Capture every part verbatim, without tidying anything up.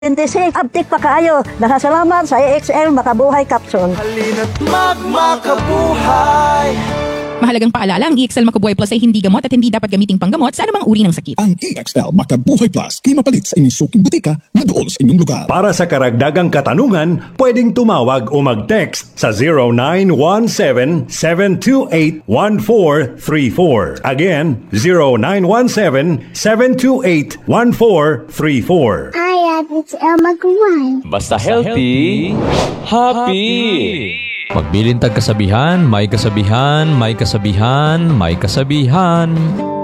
twenty-six, uptick pa kaayo. Nakasalamat sa A X L Makabuhay Capsule. Halina't magmakabuhay. Mahalagang paalala, ang E X L Makabuhay Plus ay hindi gamot at hindi dapat gamiting panggamot sa anumang uri ng sakit. Ang E X L Makabuhay Plus ay mapalit sa inyong suking butika na doon sa inyong lugar. Para sa karagdagang katanungan, pwedeng tumawag o mag-text sa zero nine one seven, seven two eight, one four three four. Again, zero nine one seven, seven two eight, one four three four. Hi, it's El Magaway. Basta healthy, happy! Magbilintag kasabihan, may kasabihan, may kasabihan, may kasabihan.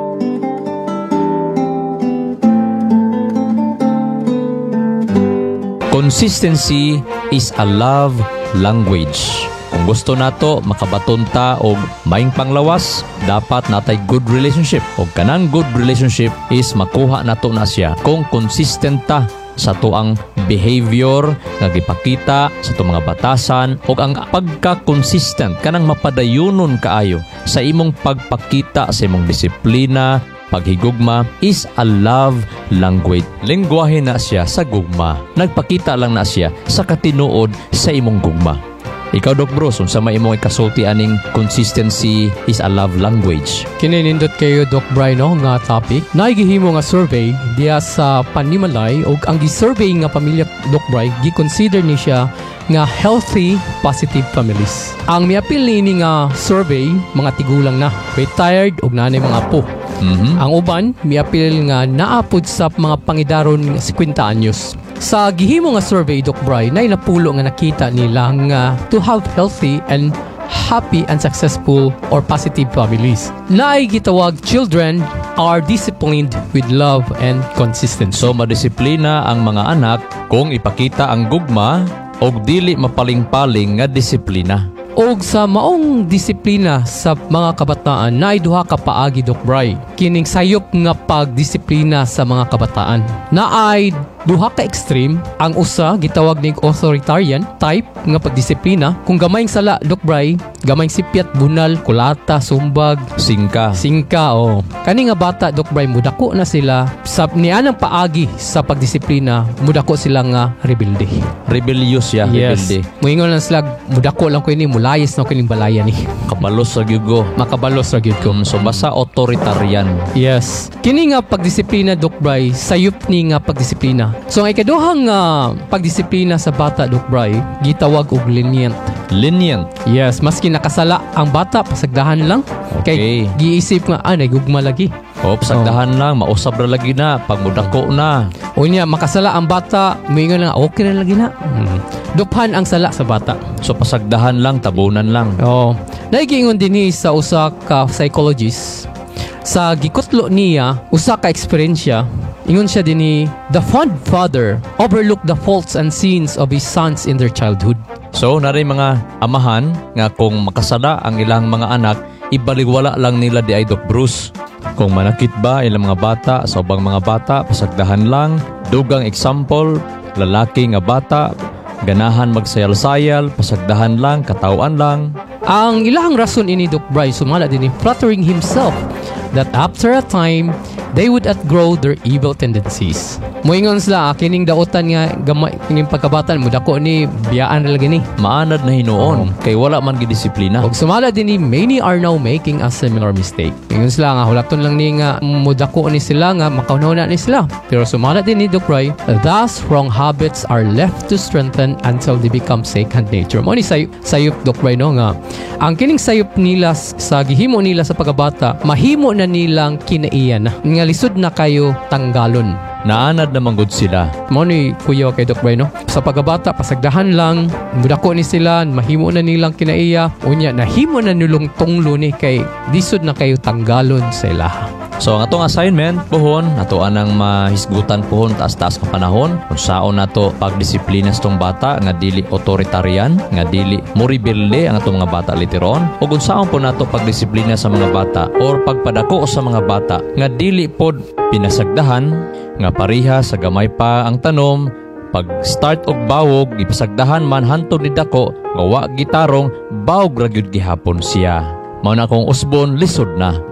Consistency is a love language. Kung gusto nato makabaton ta og maing panglawas, dapat natay good relationship. Og kanang good relationship is makuha nato na siya kung consistent ta sa tuang behavior nga gipakita sa tuang mga batasan o ang pagka-consistent kanang mapadayunon kaayo sa imong pagpakita sa imong disiplina, paghigugma is a love language. Lengguwahe na siya sa gugma. Nagpakita lang na siya sa katinuod sa imong gugma. Ikaw, Doc Bruce, unsa may imong ikasulti aning consistency is a love language? Kininindot kayo, Doc Brian, no, nga topic. Naigihimo nga survey diya sa Panimalay o ang gi-survey nga pamilya, Doc Brian, gi-consider ni siya nga healthy, positive families. Ang miapil ni nga survey, mga tigulang na, retired o nanay mga apo. Mm-hmm. Ang uban, miapil nga naapod sa mga pangidaron nga fifty anyos. Sa gihimo nga survey, Doc Brian, na inapulo nga nakita nila nga to have healthy and happy and successful or positive families. Naay gitawag children are disciplined with love and consistency. So, madisiplina ang mga anak kung ipakita ang gugma o dili mapaling-paling nga disiplina. Og sa maong disiplina sa mga kabataan, naay duha ka paagi, Doc Bry. Kining sayop nga pagdisiplina sa mga kabataan. Naay duha ka extreme. Ang usa gitawag ning authoritarian type nga pagdisiplina. Kung gamayng sala, Doc Bry, gamayng sipyat, bunal, kulata, sumbag, singka. Singka, oh. Kani nga bata, Doc Bry, mudako na sila sa nianang paagi sa pagdisiplina, mudako sila nga rebelde. Rebellious ya, yes. Rebelde. Muingon lang sila, mudako lang ko ini, mulayas na ko ining balaya ni. Kabalos ra gyud ko. Makabalos ra gyud ko. Um, so basta authoritarian. Yes. Kini nga pagdisiplina, Doc Bry, sayop ni nga pagdisiplina. So ang ikaduhang uh, pagdisiplina sa bata, Doc Bry, gitawag og lenient. Lenient? Yes, maski nakasala ang bata, pasagdahan lang. Okay. Kay giisip nga, ah, nagugma lagi. O, pasagdahan oh. lang, mausap na lagi na, pagmudako na. O niya, makasala ang bata, muingon lang, okay na lagi na. Hmm. Duphan ang sala sa bata. So pasagdahan lang, tabunan lang. Oo. Naigingon din ni sa usa ka psychologist. Sa gikutlo niya, usa ka eksperyensya, ingon siya din ni, the fond father overlooked the faults and sins of his sons in their childhood. So, naray mga amahan nga kung makasala ang ilang mga anak, ibaliwala lang nila di ay Doc Bruce. Kung manakit ba ilang mga bata sa ubang mga bata, pasagdahan lang. Dugang example, lalaki nga bata, ganahan magsayal-sayal, pasagdahan lang, katawan lang. Ang ilahang rason ini, Doc Bry, sumala din ni flattering himself that after a time, they would outgrow their evil tendencies. Moingon sila, kining dautan nga gamay kining pagkabatan mo dako ni biyaan ra lagi ni. Maanad na hinuon, oh. Kay wala man gidisiplina. Og sumala din ni many are now making a similar mistake. Ingon sila nga hulaton lang ni nga mudako ni sila nga makauna ni sila. Pero sumala din ni Doc Bry, thus wrong habits are left to strengthen until they become second nature. Mo ni say sayop Doc Bry no nga ang kining sayop nila sa gihimo nila sa pagkabata, mahimo na nilang kinaiyan na. Nga lisod na kayo tanggalon. Naanad na manggod sila. Mo ni kuya kay Doc Bry no. Sa pagkabata, pasagdahan lang, mudako ni sila, mahimo na nilang kinaiya. Unya, nahimo na nilong tunglo ni kay lisod na kayo tanggalon sa ilaha. So ang atong assignment pohon nato anang mahisgutan pohon taas-taas ka panahon kung saon nato pagdisiplina sa tong bata nga dili authoritarian, nga dili moribelde ang atong mga bata literon, o kung saon po nato pagdisiplina sa mga bata or pagpadako sa mga bata nga dili pod pinasagdahan, nga pariha sa gamay pa ang tanom, pag start og bawog ipasagdahan man hantod ni dako nga wa gitarong bawog ra gyud gihapon siya. Mao na kong usbon lisod na.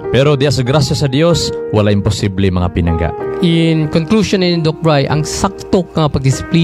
Pero diya sa grasya sa Dios, wala imposible mga pinangga. In conclusion ni Doc Bry, ang sakto nga pagdisiplina